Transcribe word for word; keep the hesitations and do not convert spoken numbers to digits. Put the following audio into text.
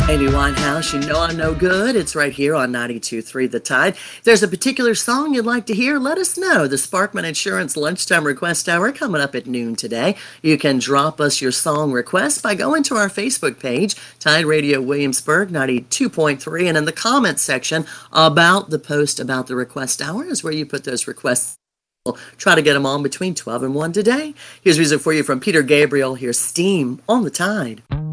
Amy Winehouse, you know I'm no good. It's right here on ninety-two point three The Tide. If there's a particular song you'd like to hear, let us know. The Sparkman Insurance Lunchtime Request Hour coming up at noon today. You can drop us your song request by going to our Facebook page, Tide Radio Williamsburg ninety-two point three, and in the comments section about the post about the request hour is where you put those requests. We'll try to get them on between twelve and one today. Here's music for you from Peter Gabriel. Here's Steam on the Tide.